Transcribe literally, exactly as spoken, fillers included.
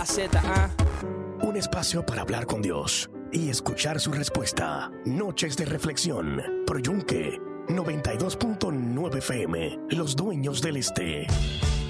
Z, ¿ah? Un espacio para hablar con Dios y escuchar su respuesta. Noches de reflexión. Por Yunque noventa y dos punto nueve F M. Los dueños del este.